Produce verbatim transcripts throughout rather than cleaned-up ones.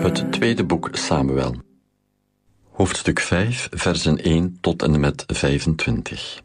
Het tweede boek Samuel. Hoofdstuk vijf, versen één tot en met vijfentwintig.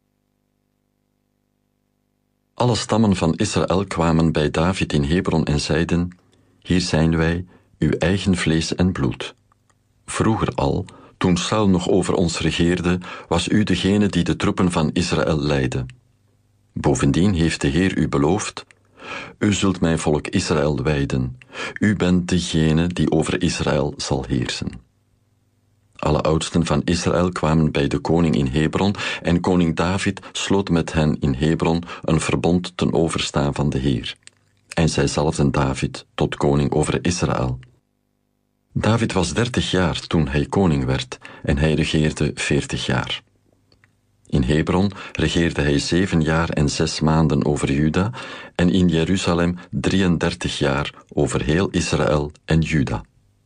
Alle stammen van Israël kwamen bij David in Hebron en zeiden: Hier zijn wij, uw eigen vlees en bloed. Vroeger al, toen Saul nog over ons regeerde, was u degene die de troepen van Israël leidde. Bovendien heeft de Heer u beloofd: U zult mijn volk Israël wijden. U bent degene die over Israël zal heersen. Alle oudsten van Israël kwamen bij de koning in Hebron en koning David sloot met hen in Hebron een verbond ten overstaan van de Heer. En zij zalfden David tot koning over Israël. David was dertig jaar toen hij koning werd en hij regeerde veertig jaar. In Hebron regeerde hij zeven jaar en zes maanden over Juda en in Jeruzalem drieëndertig jaar over heel Israël en Juda.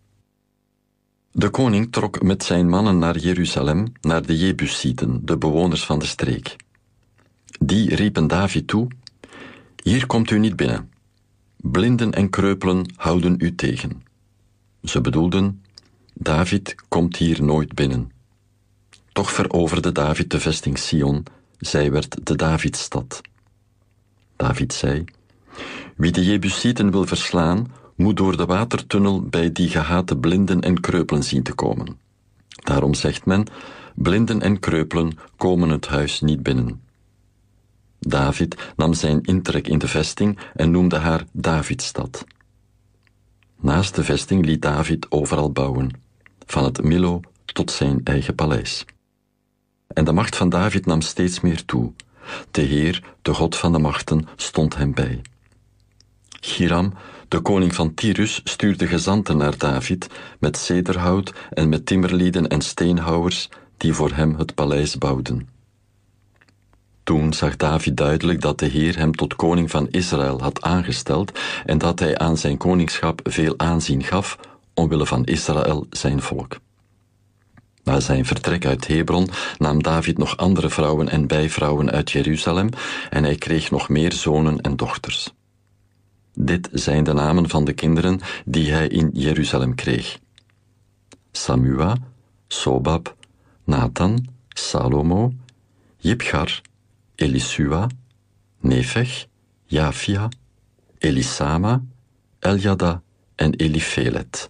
De koning trok met zijn mannen naar Jeruzalem, naar de Jebusieten, de bewoners van de streek. Die riepen David toe: Hier komt u niet binnen. Blinden en kreupelen houden u tegen. Ze bedoelden: David komt hier nooit binnen. Toch veroverde David de vesting Sion, zij werd de Davidstad. David zei: Wie de Jebusieten wil verslaan, moet door de watertunnel bij die gehate blinden en kreupelen zien te komen. Daarom zegt men: blinden en kreupelen komen het huis niet binnen. David nam zijn intrek in de vesting en noemde haar Davidstad. Naast de vesting liet David overal bouwen, van het Millo tot zijn eigen paleis. En de macht van David nam steeds meer toe. De Heer, de God van de machten, stond hem bij. Hiram, de koning van Tyrus, stuurde gezanten naar David met cederhout en met timmerlieden en steenhouwers die voor hem het paleis bouwden. Toen zag David duidelijk dat de Heer hem tot koning van Israël had aangesteld en dat hij aan zijn koningschap veel aanzien gaf omwille van Israël zijn volk. Na zijn vertrek uit Hebron nam David nog andere vrouwen en bijvrouwen uit Jeruzalem en hij kreeg nog meer zonen en dochters. Dit zijn de namen van de kinderen die hij in Jeruzalem kreeg: Samua, Sobab, Nathan, Salomo, Jibchar, Elisua, Nefeg, Jafia, Elisama, Eljada en Elifelet.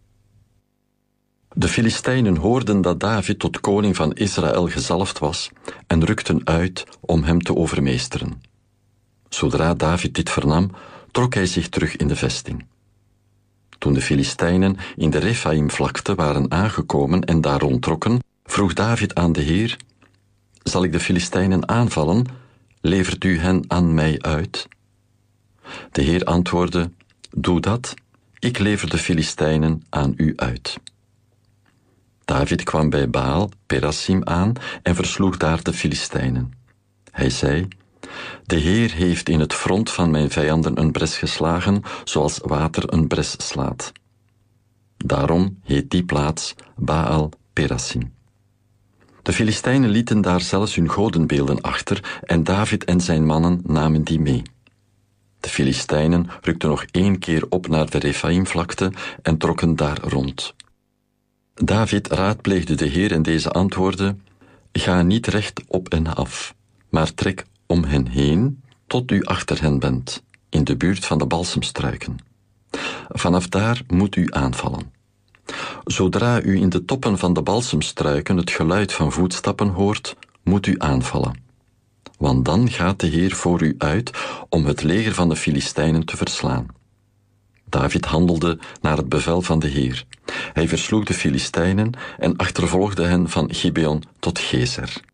De Filistijnen hoorden dat David tot koning van Israël gezalfd was en rukten uit om hem te overmeesteren. Zodra David dit vernam, trok hij zich terug in de vesting. Toen de Filistijnen in de Refaïmvlakte waren aangekomen en daar rondtrokken, vroeg David aan de Heer: Zal ik de Filistijnen aanvallen? Levert u hen aan mij uit? De Heer antwoordde: Doe dat, ik lever de Filistijnen aan u uit. David kwam bij Baal Perasim aan en versloeg daar de Filistijnen. Hij zei: De Heer heeft in het front van mijn vijanden een bres geslagen, zoals water een bres slaat. Daarom heet die plaats Baal Perasim. De Filistijnen lieten daar zelfs hun godenbeelden achter en David en zijn mannen namen die mee. De Filistijnen rukten nog één keer op naar de Refaïmvlakte en trokken daar rond. David raadpleegde de Heer en deze antwoordde: Ga niet recht op en af, maar trek om hen heen tot u achter hen bent, in de buurt van de balsemstruiken. Vanaf daar moet u aanvallen. Zodra u in de toppen van de balsemstruiken het geluid van voetstappen hoort, moet u aanvallen. Want dan gaat de Heer voor u uit om het leger van de Filistijnen te verslaan. David handelde naar het bevel van de Heer. Hij versloeg de Filistijnen en achtervolgde hen van Gibeon tot Gezer.